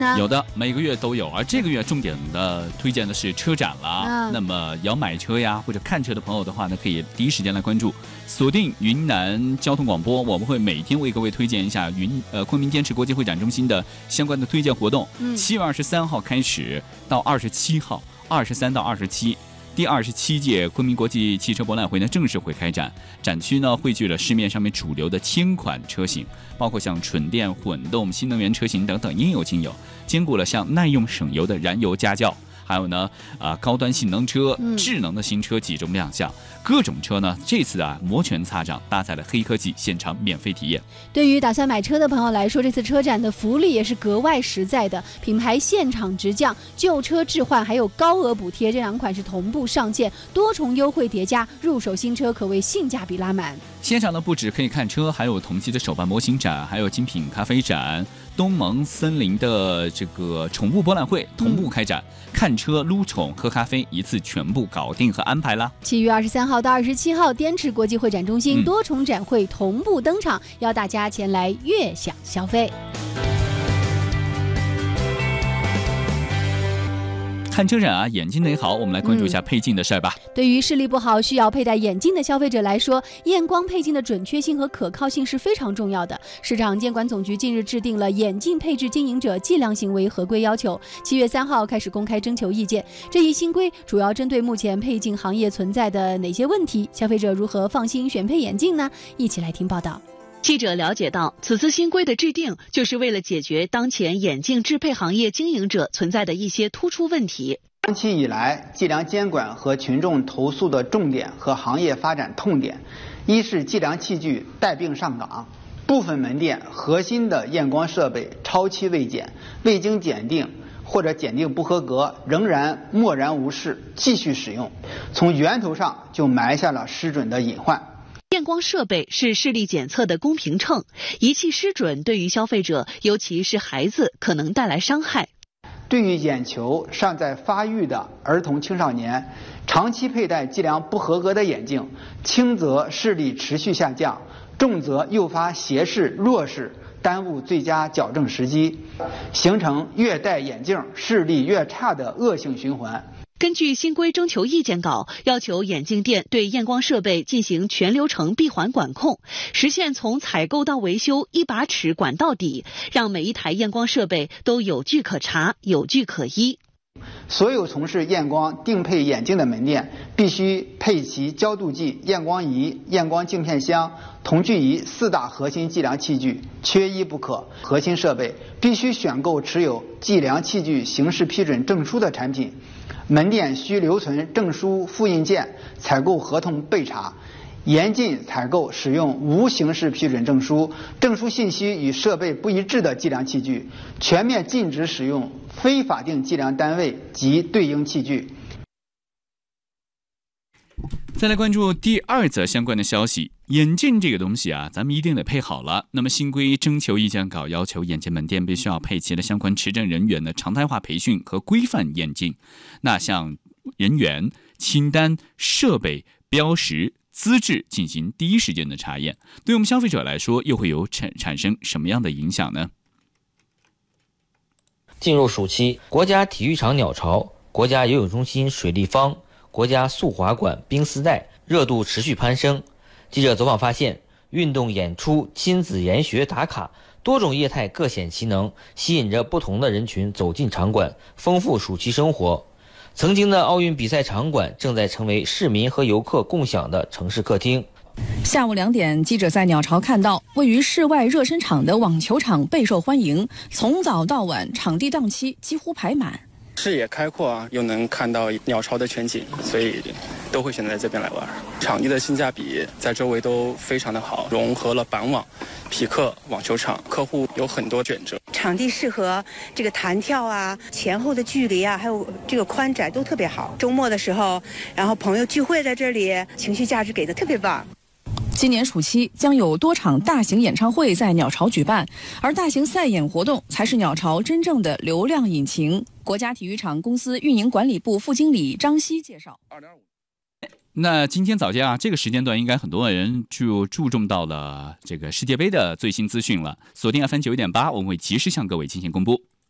有的，每个月都有。而这个月重点的推荐的是车展了。那么要买车呀或者看车的朋友的话呢，可以第一时间来关注，锁定云南交通广播，我们会每天为各位推荐一下昆明滇池国际会展中心的相关的推荐活动。7月23号开始到27号，23到27。第27届昆明国际汽车博览会呢正式会开展，展区呢汇聚了市面上面主流的1000款车型，包括像纯电、混动、新能源车型等等应有尽有，兼顾了像耐用省油的燃油家轿，还有呢高端性能车、智能的新车集中亮相。各种车呢这次摩拳擦掌，搭载了黑科技，现场免费体验。 对于打算买车的朋友来说，这次车展的福利也是格外实在的，品牌现场直降、旧车置换还有高额补贴，这2款是同步上线，多重优惠叠加，入手新车可谓性价比拉满。 现场呢不止可以看车，还有同期的手办模型展，还有精品咖啡展，东盟森林的这个宠物博览会同步开展，看车、撸宠、喝咖啡一次全部搞定和安排啦。 7月23号到27号，滇池国际会展中心多重展会同步登场，邀大家前来悦享消费。 看车展眼睛得好，我们来关注一下配镜的事儿吧。 对于视力不好需要佩戴眼镜的消费者来说，验光配镜的准确性和可靠性是非常重要的。市场监管总局近日制定了眼镜配置经营者计量行为合规要求，7月3号开始公开征求意见。这一新规主要针对目前配镜行业存在的哪些问题，消费者如何放心选配眼镜呢？一起来听报道。 记者了解到，此次新规的制定就是为了解决当前眼镜制配行业经营者存在的一些突出问题。 长期以来，计量监管和群众投诉的重点和行业发展痛点，一是计量器具带病上岗，部分门店核心的验光设备超期未检，未经检定或者检定不合格，仍然漠然无视继续使用，从源头上就埋下了失准的隐患。 验光设备是视力检测的公平秤，仪器失准对于消费者，尤其是孩子，可能带来伤害。 对于眼球尚在发育的儿童青少年，长期佩戴计量不合格的眼镜，轻则视力持续下降，重则诱发斜视、弱视，耽误最佳矫正时机，形成越戴眼镜视力越差的恶性循环。 根据新规征求意见稿，要求眼镜店对验光设备进行全流程闭环管控，实现从采购到维修一把尺管到底，让每一台验光设备都有据可查、有据可依。 所有从事验光定配眼镜的门店必须配齐焦度计、验光仪、验光镜片箱、瞳距仪4大核心计量器具，缺一不可。核心设备必须选购持有计量器具形式批准证书的产品，门店需留存证书复印件，采购合同备查，严禁采购使用无形式批准证书、证书信息与设备不一致的计量器具，全面禁止使用非法定计量单位及对应器具。 再来关注第2则相关的消息，眼镜这个东西咱们一定得配好了。那么新规征求意见稿要求眼镜门店必须要配齐了相关持证人员的常态化培训和规范验镜。那像人员、清单、设备、标识、资质进行第一时间的查验，对我们消费者来说又会有产生什么样的影响呢？ 进入暑期，国家体育场鸟巢、国家游泳中心水立方、国家速滑馆冰丝带热度持续攀升。记者走访发现，运动演出、亲子研学打卡，多种业态各显其能，吸引着不同的人群走进场馆，丰富暑期生活。曾经的奥运比赛场馆正在成为市民和游客共享的城市客厅。 下午2点，记者在鸟巢看到位于室外热身场的网球场备受欢迎，从早到晚场地档期几乎排满。 视野开阔又能看到鸟巢的全景，所以都会选择在这边来玩。场地的性价比在周围都非常的好，融合了板网、匹克、网球场，客户有很多选择。 场地适合这个弹跳前后的距离还有这个宽窄都特别好。周末的时候，然后朋友聚会在这里，情绪价值给的特别棒。 今年暑期将有多场大型演唱会在鸟巢举办，而大型赛演活动才是鸟巢真正的流量引擎。国家体育场公司运营管理部副经理张希介绍。 那今天早间这个时间段应该很多人就注重到了这个世界杯的最新资讯了。锁定FM91.8，我们会及时向各位进行公布。